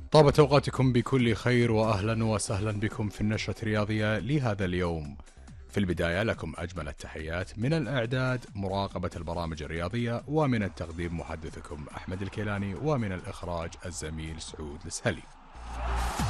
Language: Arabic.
طابت أوقاتكم بكل خير وأهلا وسهلا بكم في النشرة الرياضية لهذا اليوم. في البداية لكم أجمل التحيات من الإعداد مراقبة البرامج الرياضية، ومن التقديم محدثكم أحمد الكيلاني، ومن الإخراج الزميل سعود السهلي.